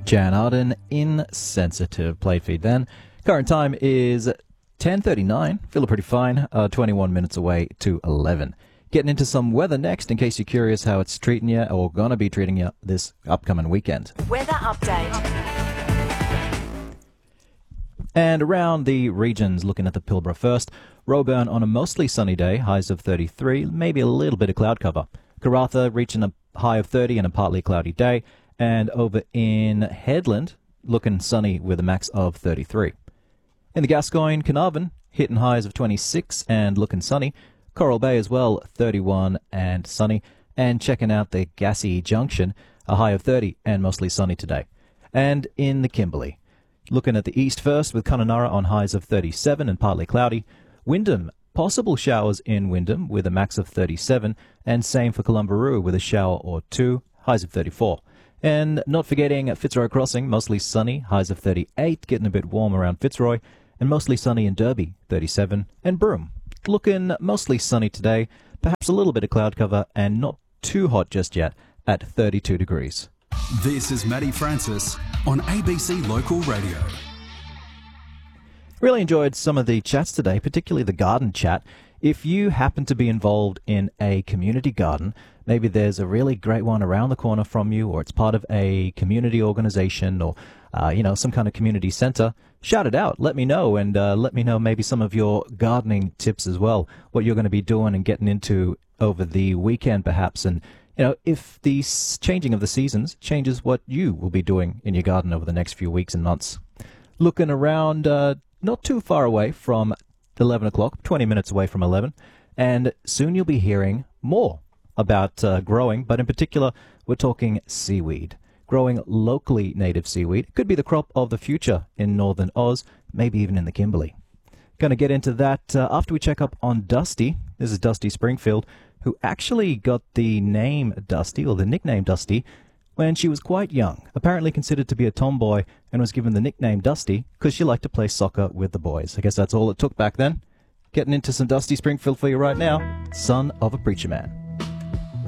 Jan Arden, Insensitive. Played feed then. Current time is 10:39. Feeling pretty fine. 21 minutes away to 11. Getting into some weather next, in case you're curious how it's treating you or gonna be treating you this upcoming weekend. Weather update. And around the regions, looking at the Pilbara first, Roebourne on a mostly sunny day, highs of 33, maybe a little bit of cloud cover. Karratha reaching a high of 30 and a partly cloudy day. And over in Headland, looking sunny with a max of 33. In the Gascoyne, Carnarvon, hitting highs of 26 and looking sunny. Coral Bay as well, 31 and sunny. And checking out the Gassy Junction, a high of 30 and mostly sunny today. And in the Kimberley, looking at the east first with Kununurra on highs of 37 and partly cloudy. Wyndham, possible showers in Wyndham with a max of 37. And same for Columbaroo with a shower or two, highs of 34. And not forgetting Fitzroy Crossing, mostly sunny, highs of 38, getting a bit warm around Fitzroy, and mostly sunny in Derby, 37, and Broome, looking mostly sunny today, perhaps a little bit of cloud cover, and not too hot just yet, at 32 degrees. This is Matty Francis on ABC Local Radio. Really enjoyed some of the chats today, particularly the garden chat. If you happen to be involved in a community garden, maybe there's a really great one around the corner from you, or it's part of a community organization, or some kind of community center, shout it out. Let me know, and let me know maybe some of your gardening tips as well, what you're going to be doing and getting into over the weekend perhaps, and if the changing of the seasons changes what you will be doing in your garden over the next few weeks and months. Looking around, not too far away from 11 o'clock, 20 minutes away from 11, and soon you'll be hearing more about growing, but in particular, we're talking seaweed. Growing locally native seaweed could be the crop of the future in northern Oz, maybe even in the Kimberley. Going to get into that after we check up on Dusty. This is Dusty Springfield, who actually got the name Dusty, or the nickname Dusty, when she was quite young, apparently considered to be a tomboy, and was given the nickname Dusty because she liked to play soccer with the boys. I guess that's all it took back then. Getting into some Dusty Springfield for you right now, Son of a Preacher Man.